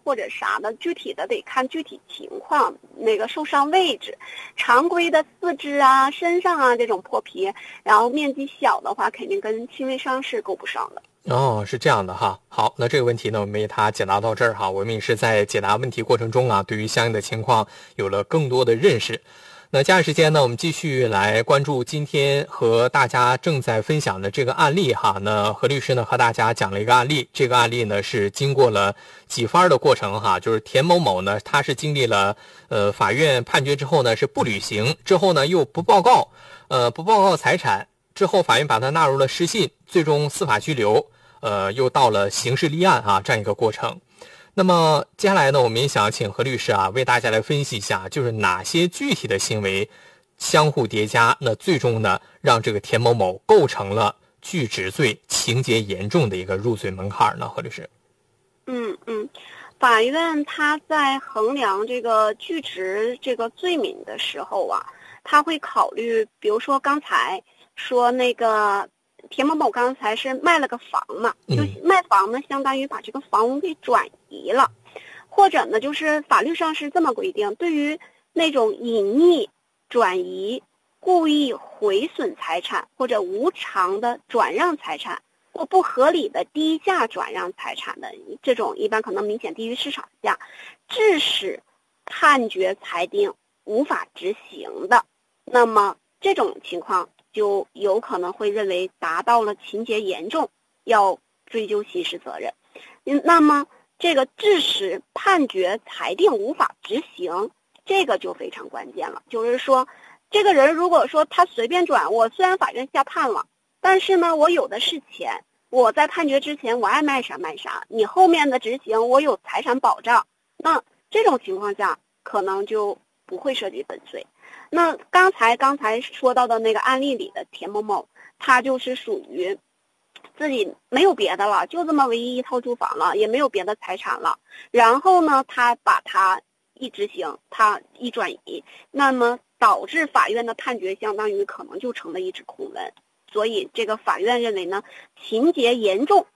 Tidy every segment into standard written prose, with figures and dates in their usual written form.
或者啥的，具体的得看具体情况，那个受伤位置。常规的四肢啊、身上啊这种破皮，然后面积小的话，肯定跟轻微伤是够不上的。 哦，是这样的哈。好，那这个问题呢，我们为它解答到这儿哈。我们也是在解答问题过程中啊，对于相应的情况有了更多的认识。那接下来时间呢，我们继续来关注今天和大家正在分享的这个案例哈。那何律师呢和大家讲了一个案例，这个案例呢是经过了几番的过程哈，就是田某某呢，他是经历了法院判决之后呢是不履行，之后呢又不报告财产，之后法院把他纳入了失信，最终司法拘留，又到了刑事立案啊这样一个过程。那么接下来呢，我们也想请何律师啊为大家来分析一下，就是哪些具体的行为相互叠加，那最终呢让这个田某某构成了拒止罪情节严重的一个入罪门槛呢？何律师。 法院他在衡量这个拒止这个罪名的时候啊，他会考虑，比如说刚才说那个田某某刚才是卖了个房嘛，就卖房呢，相当于把这个房屋给转移了，或者呢，就是法律上是这么规定，对于那种隐匿、转移、故意毁损财产或者无偿的转让财产或不合理的低价转让财产的这种，一般可能明显低于市场价，致使判决裁定无法执行的，那么这种情况就有可能会认为达到了情节严重，要追究刑事责任。那么这个致使判决裁定无法执行，这个就非常关键了。就是说，这个人如果说他随便转，我虽然法院下判了，但是呢，我有的是钱，我在判决之前我爱卖啥卖啥，你后面的执行我有财产保障，那这种情况下可能就不会涉及本罪。那刚才说到的那个案例里的田某某，他就是属于自己没有别的了，就这么唯一一套住房了，也没有别的财产了，然后呢他把他一执行，他一转移，那么导致法院的判决相当于可能就成了一纸空文。所以这个法院认为呢，情节严重，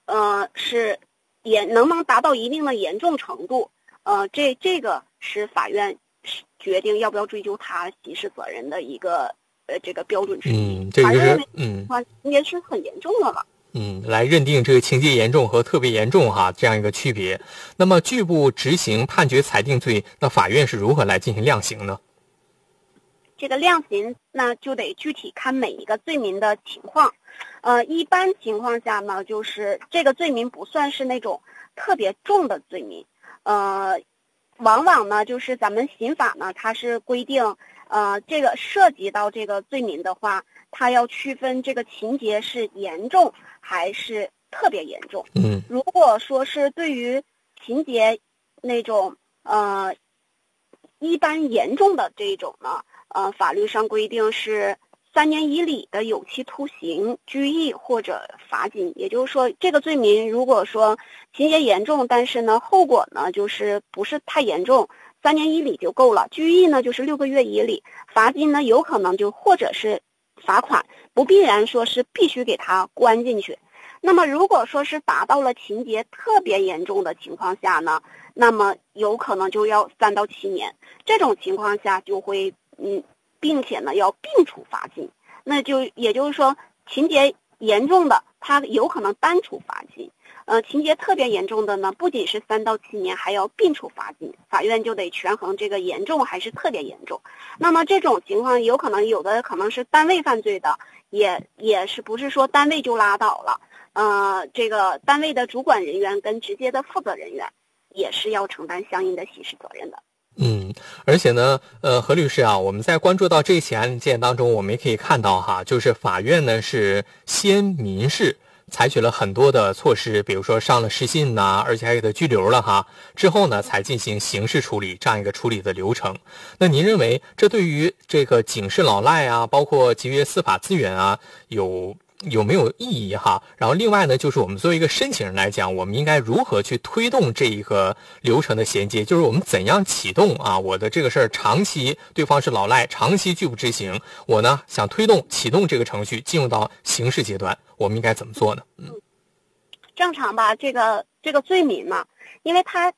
能不能达到一定的严重程度，这个是法院决定要不要追究他刑事责任的一个这个标准之一。 这个是情节是很严重的了。 来认定这个情节严重和特别严重哈这样一个区别。那么拒不执行判决裁定罪，那法院是如何来进行量刑呢？ 这个量刑那就得具体看每一个罪名的情况。一般情况下呢，就是这个罪名不算是那种特别重的罪名。往往呢，就是咱们刑法呢，它是规定，这个涉及到这个罪名的话，它要区分这个情节是严重还是特别严重。如果说是对于情节那种一般严重的这种呢，法律上规定是3年以里的有期徒刑、拘役或者罚金。也就是说，这个罪名如果说情节严重，但是呢后果呢就是不是太严重，3年以里就够了。拘役呢就是6个月以里，罚金呢有可能就或者是罚款，不必然说是必须给他关进去。那么如果说是达到了情节特别严重的情况下呢，那么有可能就要3到7年。这种情况下就会并且呢要并处罚金。那也就是说，情节严重的他有可能单处罚金，情节特别严重的呢，不仅是3到7年，还要并处罚金。法院就得权衡这个严重还是特别严重。那么这种情况有的可能是单位犯罪的，也是不是说单位就拉倒了。这个单位的主管人员跟直接的负责人员也是要承担相应的刑事责任的。 而且呢，何律师啊，我们在关注到这起案件当中，我们也可以看到哈，就是法院呢是先民事采取了很多的措施，比如说上了失信呐，而且还给他拘留了哈，之后呢才进行刑事处理这样一个处理的流程。那您认为这对于这个警示老赖啊，包括节约司法资源啊，有没有意义哈？然后另外呢，就是我们作为一个申请人来讲，我们应该如何去推动这一个流程的衔接？就是我们怎样启动啊？我的这个事儿长期对方是老赖，长期拒不执行，我呢想启动这个程序进入到刑事阶段，我们应该怎么做呢？ 正常吧，这个罪名嘛，因为他